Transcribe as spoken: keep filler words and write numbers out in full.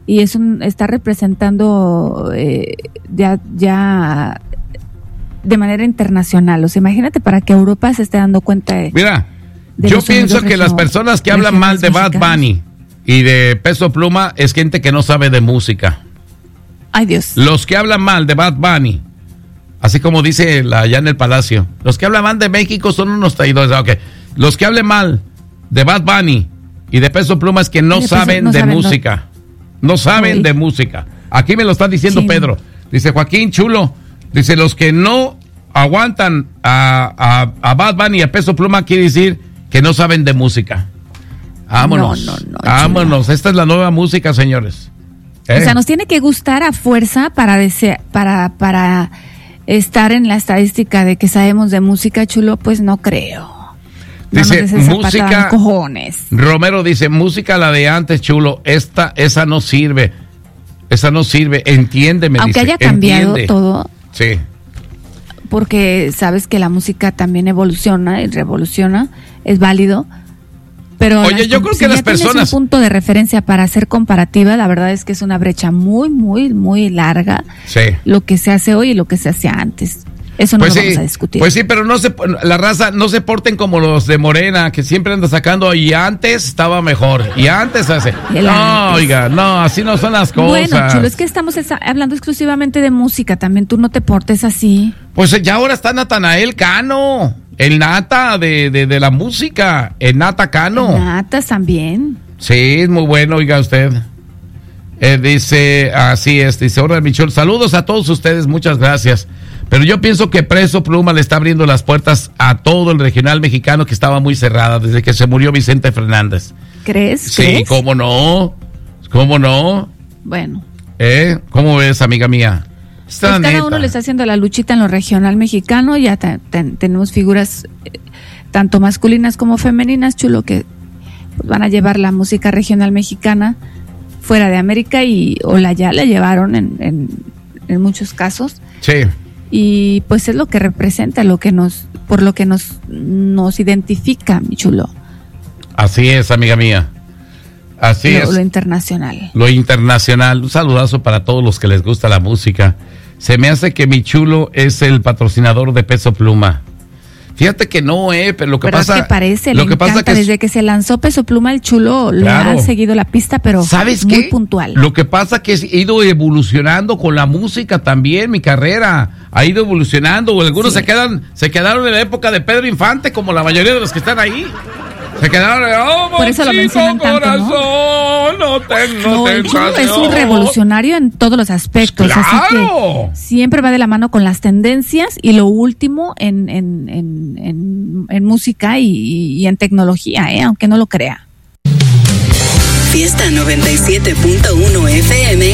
y es un, está representando eh, ya, ya de manera internacional. O sea, imagínate para que Europa se esté dando cuenta de... Mira, de yo pienso que las personas que hablan mal de Bad Bunny y de Peso Pluma es gente que no sabe de música. Ay, Dios. Los que hablan mal de Bad Bunny, así como dice la, allá en el Palacio, los que hablan mal de México son unos traidores. Okay. Los que hablen mal de Bad Bunny y de Peso Pluma es que no de saben peso, no de saben, música. No, no saben Uy. de música. Aquí me lo está diciendo sí. Pedro. Dice Joaquín Chulo, dice los que no aguantan a, a, a Bad Bunny y a Peso Pluma quiere decir que no saben de música. Vámonos. No, no, no, vámonos. Chulo. Esta es la nueva música, señores. ¿Eh? O sea, nos tiene que gustar a fuerza para desear, para, para estar en la estadística de que sabemos de música, Chulo, pues no creo. No dice música, cojones. Romero dice, música la de antes, Chulo, esta, esa no sirve, esa no sirve, entiéndeme. Aunque dice, haya cambiado entiende. todo. Sí. Porque sabes que la música también evoluciona y revoluciona, es válido. Pero Oye, las, yo creo si que ya las personas... un punto de referencia para hacer comparativa, la verdad es que es una brecha muy, muy, muy larga. Sí. Lo que se hace hoy y lo que se hacía antes. Eso no pues lo sí, vamos a discutir. Pues sí, pero no se, la raza no se porten como los de Morena, que siempre anda sacando y antes estaba mejor. Y antes hace... No, antes. Oiga, no, así no son las cosas. Bueno, Chulo, es que estamos esa, hablando exclusivamente de música. También tú no te portes así. Pues ya ahora está Natanael Cano. El Nata de, de, de la música, el Nata Cano. El Natas también. Sí, es muy bueno, oiga usted. Eh, dice, así es, dice Orla Michol, saludos a todos ustedes, muchas gracias. Pero yo pienso que Peso Pluma le está abriendo las puertas a todo el regional mexicano que estaba muy cerrada desde que se murió Vicente Fernández. ¿Crees? Sí, ¿crees? cómo no, cómo no. Bueno. ¿Eh? ¿Cómo ves, amiga mía? Pues cada neta. Uno le está haciendo la luchita en lo regional mexicano, ya te, te, tenemos figuras eh, tanto masculinas como femeninas, Chulo, que pues, van a llevar la música regional mexicana fuera de América y o la ya la llevaron en, en, en muchos casos. Sí. Y pues es lo que representa, lo que nos, por lo que nos, nos identifica, mi Chulo. Así es, amiga mía. Así lo, es. Lo internacional. Lo internacional. Un saludazo para todos los que les gusta la música. Se me hace que mi Chulo es el patrocinador de Peso Pluma. Fíjate que no, eh, pero lo que pero pasa... es que parece, lo le que encanta, pasa que desde que se lanzó Peso Pluma, el Chulo claro. le ha seguido la pista, pero ¿sabes muy qué? puntual. Lo que pasa que he ido evolucionando con la música también, mi carrera ha ido evolucionando. Algunos sí. se quedan, se quedaron en la época de Pedro Infante, como la mayoría de los que están ahí. Se quedaron, oh, por eso lo mencionan corazón, tanto, ¿no? No tengo no, el Chulo es un revolucionario en todos los aspectos, ¡claro! Así que siempre va de la mano con las tendencias y lo último en, en, en, en, en música y, y en tecnología, ¿eh? Aunque no lo crea. Fiesta noventa y siete punto uno F M